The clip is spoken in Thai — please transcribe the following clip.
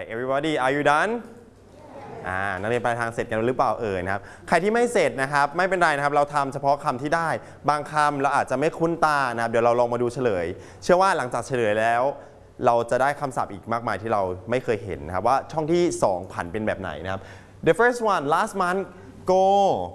everybody are you done นักเรียนปลายทางเสร็จกันหรือเปล่านะครับใครที่ไม่เสร็จนะครับไม่เป็นไรนะครับเราทำเฉพาะคำที่ได้บางคำเราอาจจะไม่คุ้นตานะครับเดี๋ยวเราลองมาดูเฉลยเชื่อว่าหลังจากเฉลยแล้วเราจะได้คำศัพท์อีกมากมายที่เราไม่เคยเห็นนะครับว่าช่องที่2ผันเป็นแบบไหนนะครับ The first one last month go